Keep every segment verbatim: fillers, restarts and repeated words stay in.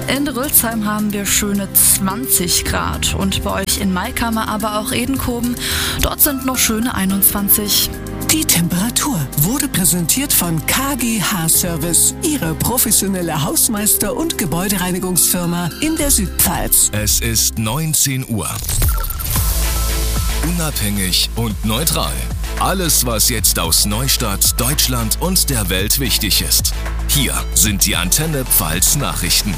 In Rülsheim haben wir schöne zwanzig Grad und bei euch in Maikammer, aber auch Edenkoben, dort sind noch schöne einundzwanzig. Die Temperatur wurde präsentiert von K G H Service, Ihre professionelle Hausmeister- und Gebäudereinigungsfirma in der Südpfalz. Es ist neunzehn Uhr. Unabhängig und neutral. Alles, was jetzt aus Neustadt, Deutschland und der Welt wichtig ist. Hier sind die Antenne Pfalz Nachrichten.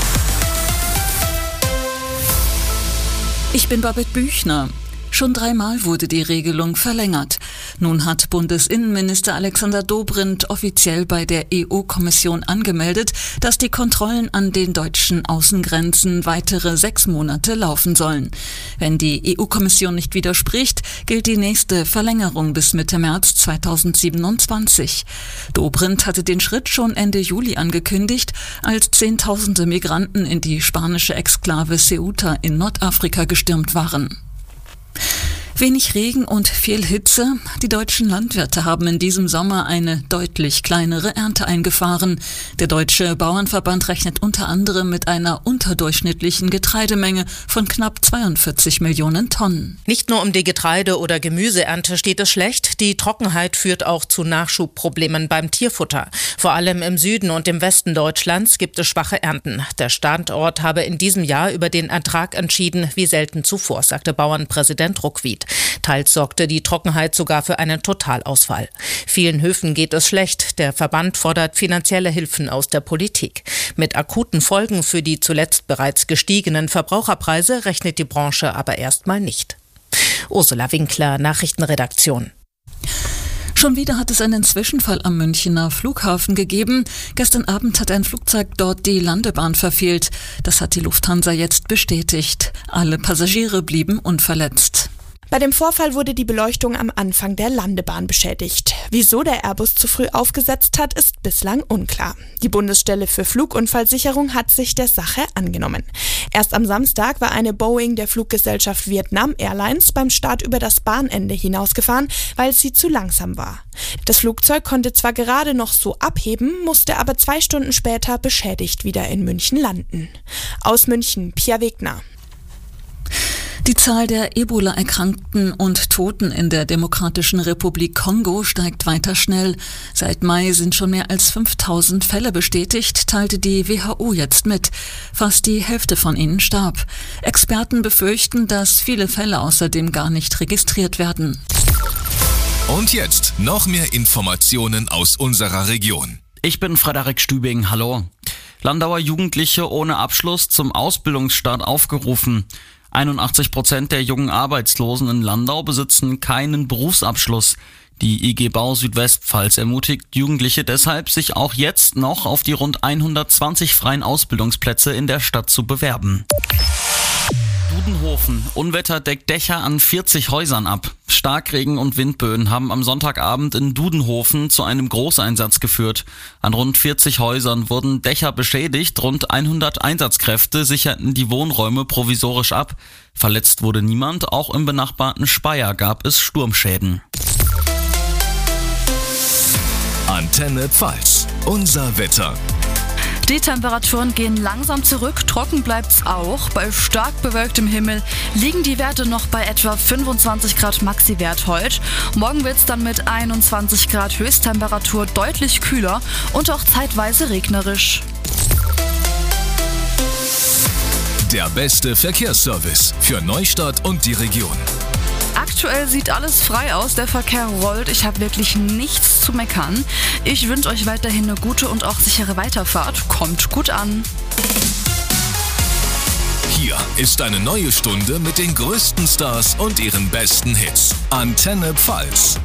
Ich bin Babette Büchner. Schon dreimal wurde die Regelung verlängert. Nun hat Bundesinnenminister Alexander Dobrindt offiziell bei der E U-Kommission angemeldet, dass die Kontrollen an den deutschen Außengrenzen weitere sechs Monate laufen sollen. Wenn die E U-Kommission nicht widerspricht, gilt die nächste Verlängerung bis Mitte März zweitausendsiebenundzwanzig. Dobrindt hatte den Schritt schon Ende Juli angekündigt, als Zehntausende Migranten in die spanische Exklave Ceuta in Nordafrika gestürmt waren. Wenig Regen und viel Hitze. Die deutschen Landwirte haben in diesem Sommer eine deutlich kleinere Ernte eingefahren. Der Deutsche Bauernverband rechnet unter anderem mit einer unterdurchschnittlichen Getreidemenge von knapp zweiundvierzig Millionen Tonnen. Nicht nur um die Getreide- oder Gemüseernte steht es schlecht. Die Trockenheit führt auch zu Nachschubproblemen beim Tierfutter. Vor allem im Süden und im Westen Deutschlands gibt es schwache Ernten. Der Standort habe in diesem Jahr über den Ertrag entschieden wie selten zuvor, sagte Bauernpräsident Ruckwied. Teils sorgte die Trockenheit sogar für einen Totalausfall. Vielen Höfen geht es schlecht. Der Verband fordert finanzielle Hilfen aus der Politik. Mit akuten Folgen für die zuletzt bereits gestiegenen Verbraucherpreise rechnet die Branche aber erstmal nicht. Ursula Winkler, Nachrichtenredaktion. Schon wieder hat es einen Zwischenfall am Münchener Flughafen gegeben. Gestern Abend hat ein Flugzeug dort die Landebahn verfehlt. Das hat die Lufthansa jetzt bestätigt. Alle Passagiere blieben unverletzt. Bei dem Vorfall wurde die Beleuchtung am Anfang der Landebahn beschädigt. Wieso der Airbus zu früh aufgesetzt hat, ist bislang unklar. Die Bundesstelle für Flugunfallsicherung hat sich der Sache angenommen. Erst am Samstag war eine Boeing der Fluggesellschaft Vietnam Airlines beim Start über das Bahnende hinausgefahren, weil sie zu langsam war. Das Flugzeug konnte zwar gerade noch so abheben, musste aber zwei Stunden später beschädigt wieder in München landen. Aus München, Pia Wegner. Die Zahl der Ebola-Erkrankten und Toten in der Demokratischen Republik Kongo steigt weiter schnell. Seit Mai sind schon mehr als fünftausend Fälle bestätigt, teilte die W H O jetzt mit. Fast die Hälfte von ihnen starb. Experten befürchten, dass viele Fälle außerdem gar nicht registriert werden. Und jetzt noch mehr Informationen aus unserer Region. Ich bin Frederik Stübing, hallo. Landauer Jugendliche ohne Abschluss zum Ausbildungsstart aufgerufen. einundachtzig Prozent der jungen Arbeitslosen in Landau besitzen keinen Berufsabschluss. Die I G Bau Südwestpfalz ermutigt Jugendliche deshalb, sich auch jetzt noch auf die rund hundertzwanzig freien Ausbildungsplätze in der Stadt zu bewerben. Dudenhofen. Unwetter deckt Dächer an vierzig Häusern ab. Starkregen und Windböen haben am Sonntagabend in Dudenhofen zu einem Großeinsatz geführt. An rund vierzig Häusern wurden Dächer beschädigt, rund hundert Einsatzkräfte sicherten die Wohnräume provisorisch ab. Verletzt wurde niemand, auch im benachbarten Speyer gab es Sturmschäden. Antenne Pfalz, unser Wetter. Die Temperaturen gehen langsam zurück, trocken bleibt's auch. Bei stark bewölktem Himmel liegen die Werte noch bei etwa fünfundzwanzig Grad Maxi-Wert heute. Morgen wird's dann mit einundzwanzig Grad Höchsttemperatur deutlich kühler und auch zeitweise regnerisch. Der beste Verkehrsservice für Neustadt und die Region. Aktuell sieht alles frei aus, der Verkehr rollt, ich habe wirklich nichts zu meckern. Ich wünsche euch weiterhin eine gute und auch sichere Weiterfahrt. Kommt gut an. Hier ist eine neue Stunde mit den größten Stars und ihren besten Hits. Antenne Pfalz.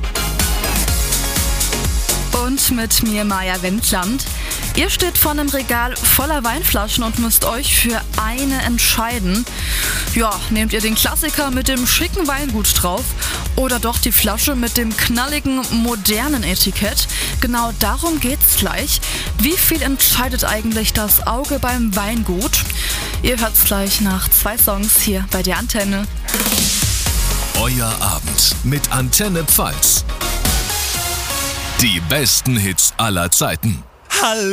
Und mit mir Maja Wendland. Ihr steht vor einem Regal voller Weinflaschen und müsst euch für eine entscheiden. Ja, nehmt ihr den Klassiker mit dem schicken Weingut drauf oder doch die Flasche mit dem knalligen, modernen Etikett? Genau darum geht's gleich. Wie viel entscheidet eigentlich das Auge beim Weingut? Ihr hört's gleich nach zwei Songs hier bei der Antenne. Euer Abend mit Antenne Pfalz. Die besten Hits aller Zeiten. Hallo!